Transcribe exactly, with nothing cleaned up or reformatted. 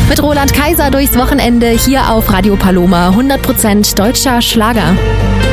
Mit Roland Kaiser durchs Wochenende hier auf Radio Paloma. hundert Prozent deutscher Schlager.